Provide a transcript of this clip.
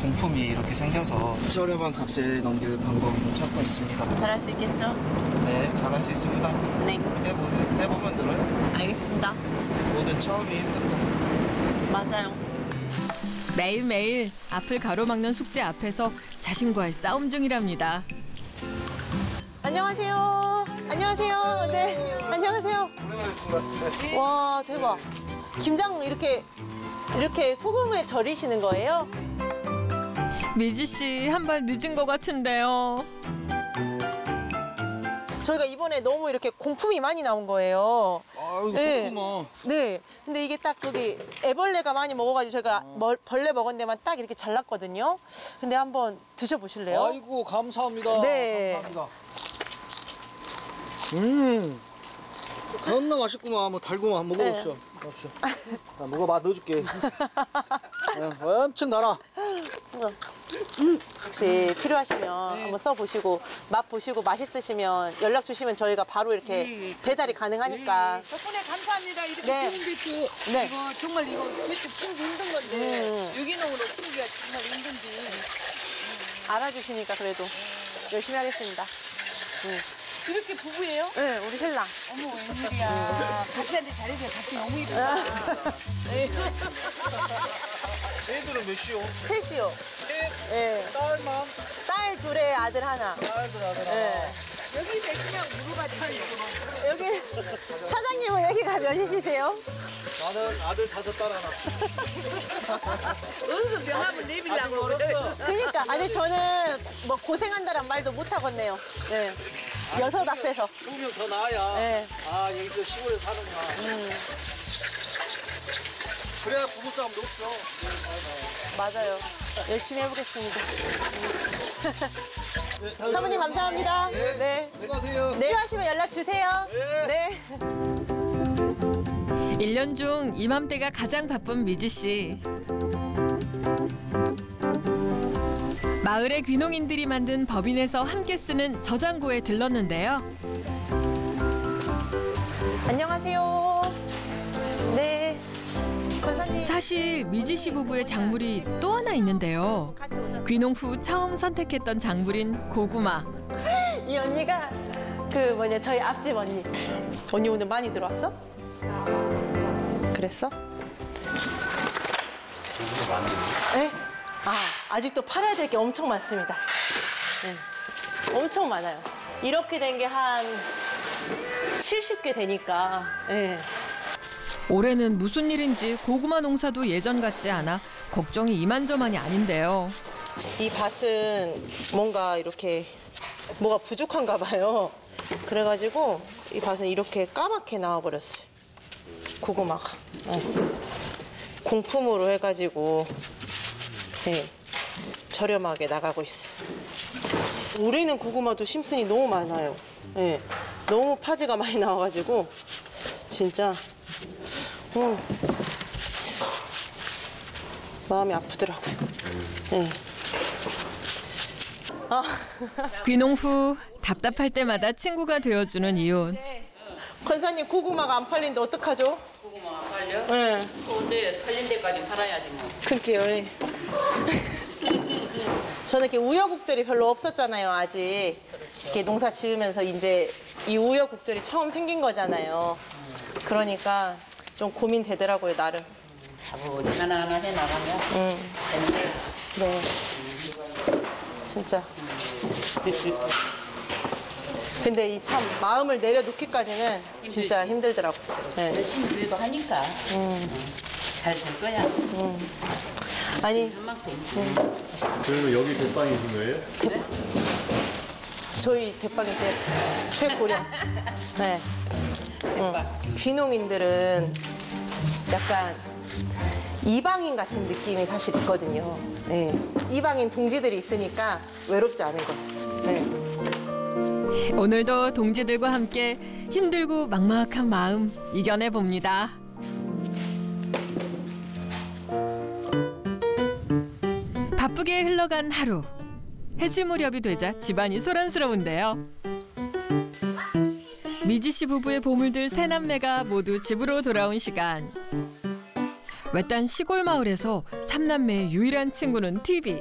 공품이 이렇게 생겨서 저렴한 값에 넘길 방법을 좀 찾고 있습니다. 잘할 수 있겠죠? 네, 잘할 수 있습니다. 네. 해보면 늘어요. 알겠습니다. 뭐든 처음이 힘든 거. 맞아요. 매일매일 앞을 가로막는 숙제 앞에서 자신과의 싸움 중이랍니다. 안녕하세요. 안녕하세요. 네. 안녕하세요. 오랜만이었습니다. 와, 대박. 김장 이렇게 소금에 절이시는 거예요? 미지 씨 한 발 늦은 것 같은데요. 저희가 이번에 너무 이렇게 공품이 많이 나온 거예요. 아유, 네. 소금아. 네. 근데 이게 딱 여기 애벌레가 많이 먹어가지고 저희가 벌레 먹은 데만 딱 이렇게 잘랐거든요. 근데 한번 드셔보실래요? 아이고 감사합니다. 네. 감사합니다. 겁나 맛있구만. 뭐 달구만 먹어보시죠. 먹어보시죠. 자, 먹어봐. 넣어줄게. 엄청 달아. 혹시 필요하시면 한번 써보시고 맛 보시고 맛있으시면 연락 주시면 저희가 바로 이렇게 배달이 가능하니까. 덕분에 감사합니다. 이렇게 네. 좋은 배추. 네. 이거 정말 이거 배추 품기 힘든 건데 유기농으로 품기가 정말 힘든지. 알아주시니까 그래도 열심히 하겠습니다. 이렇게 부부예요? 네, 우리 신랑. 어머 웬일이야. 같이한테 잘해줘요. 같이 너무 이쁘다. 애들은 몇 시요? 셋이요. 네. 딸만. 딸 둘에 아들 하나. 딸들 아들. 네. 여기 백그냥 무르가지. 여기 사장님은 여기가 몇이시세요? 아들 5딸 하나. 어디서 명함을 내밀라고. 그러니까 아니 저는 뭐 고생한다란 말도 못 하겠네요. 네. 여섯 앞에서. 2명 더 낳아야. 네. 아 여기서 시골에 사는구나. 그래야 부부싸움도 없죠. 맞아요. 열심히 해보겠습니다. 네, 사모님 감사합니다. 네. 수고하세요. 내일 하시면 연락 주세요. 네. 1년 중 이맘때가 가장 바쁜 미지 씨. 마을의 귀농인들이 만든 법인에서 함께 쓰는 저장고에 들렀는데요. 안녕하세요. 네. 권사님. 사실 미지 씨 부부의 작물이 또 하나 있는데요. 같이 오셨어요. 귀농 후 처음 선택했던 작물인 고구마. 이 언니가 저희 앞집 언니. 언니 오늘 많이 들어왔어? 그랬어? 네? 아직도 팔아야 될 게 엄청 많습니다. 네. 엄청 많아요. 이렇게 된 게 한 70개 되니까. 네. 올해는 무슨 일인지 고구마 농사도 예전 같지 않아 걱정이 이만저만이 아닌데요. 이 밭은 뭔가 이렇게 뭐가 부족한가 봐요. 그래가지고 이 밭은 이렇게 까맣게 나와버렸어요. 고구마가. 네. 공품으로 해가지고 네. 저렴하게 나가고 있어요. 올해는 고구마도 심순이 너무 많아요. 네. 너무 파지가 많이 나와가지고 진짜 마음이 아프더라고요. 네. 귀농 후 답답할 때마다 친구가 되어주는 이웃. 권사님 고구마가 안 팔리는데 어떡하죠? 고구마 안 팔려? 네. 언제 팔린 데까지 팔아야지 뭐. 그렇게요. 예. 저는 이렇게 우여곡절이 별로 없었잖아요, 아직. 이렇게 농사 지으면서 이제 이 우여곡절이 처음 생긴 거잖아요. 그러니까 좀 고민되더라고요, 나름. 차분히 하나하나 해 나가면 되는데. 네. 진짜. 근데 이 참 마음을 내려놓기까지는 진짜 힘들더라고요. 네. 열심히 그래도 하니까 잘 될 거야. 아니, 한 만큼. 그러면 여기 대빵이신 거예요? 저희 대빵이 제 최고령. 네. 귀농인들은 약간 이방인 같은 느낌이 사실 있거든요. 네. 이방인 동지들이 있으니까 외롭지 않은 거예요. 네. 오늘도 동지들과 함께 힘들고 막막한 마음 이겨내 봅니다. 바쁘게 흘러간 하루. 해질 무렵이 되자 집안이 소란스러운데요. 미지 씨 부부의 보물들 세 남매가 모두 집으로 돌아온 시간. 외딴 시골 마을에서 삼남매의 유일한 친구는 TV.